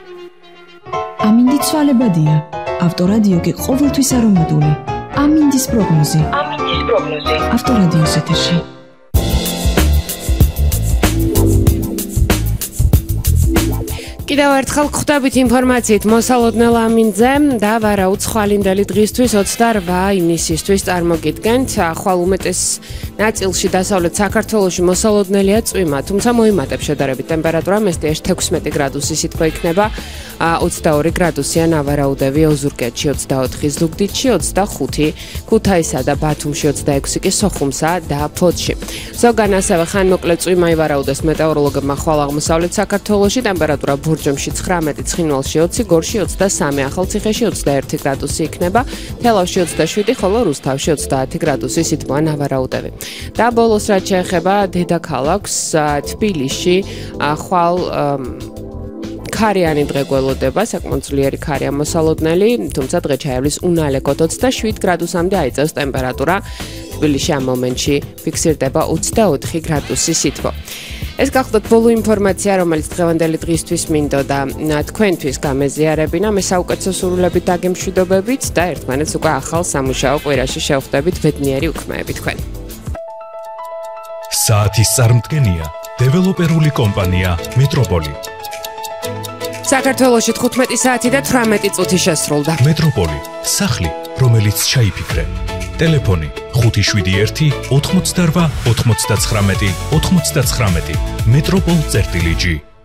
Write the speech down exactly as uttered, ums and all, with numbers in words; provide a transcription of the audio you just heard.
ამინდი ცვალებადია. ავტორადიო კი ყოველთვის არომატული. ამინდის პროგნოზი. ამინდის პროგნოზი. ავტორადიოს ეთერში. კიდევ ერთხელ ხვდებით ინფორმაციით მოსალოდნელ ამინდზე და ვარაუცხვალინდელი დღისთვის ოცდაორმა ივნისისთვის წარმოგიდგენთ. ახალ უმეტეს ნაწილში დასავლეთ საქართველოში მოსალოდნელია წვიმა, თუმცა მოიმატებს შედარებით ტემპერატურა მესტიაში თექვსმეტი გრადუსი სითბო იქნება. ოცდაორი გრადუსია ნავარაუდევი ოზურგეთში, ოცდაოთხი ზუგდიდში, ოცდახუთი ქუთაისსა და ბათუმში, ოცდაექვსი კი სოხუმსა და ფოთში. ზოგან ასევე ხანმოკლე წვიმა ივარაუდეს მეტეოროლოგებმა ხვალ აღმოსავლეთ საქართველოში, ტემპერატურა ბურჯომში ცხრამეტი, ცხინვალში ოცი, გორში ოცდასამი, ახალციხეში ოცდაერთი გრადუსი იქნება, თელავში ოცდაშვიდი, ხოლო რუსთავში ოცდაათი გრადუსი სითბოა ნავარაუდევი. და ბოლოს რაც შეეხება დედაქალაქს, თბილისში ხვალ ქარიანი დღე გველოდება, საკმაოდ ძლიერი ქარია მოსალოდნელი, თუმცა დღე ჩაივლის უნალეკოდ ოცდაშვიდ გრადუსამდე აიწევს ტემპერატურა. თბილისში ამ მომენტში ფიქსირდება ოცდაოთხი გრადუსი სითბო. ეს გახლდათ ბოლო ინფორმაცია, რომელიც დღევანდელი დღისთვის მინდოდა თქვენთვის გამეზიარებინა. მე საუკეთესო სურვილებით დაგემშვიდობებით და ერთმანეთს უკვე ახალ სამუშაო კვირაში შევხვდებით ბედნიერი უქმეები თქვენ. საათის წარმდგენია დეველოპერული კომპანია მეტროპოლი. საქართველოში თხუთმეტი საათი და თვრამეტი წუთი შესრულდა. მეტროპოლი, სახლი, რომელიც ჩაიფიქრე. ტელეფონი ხუთი შვიდი ერთი ოთხმოცდაორვა ოთხმოცდაცხრამეტი ოთხმოცდაცხრამეტი. მეტროპოლ წერტილი ჯი.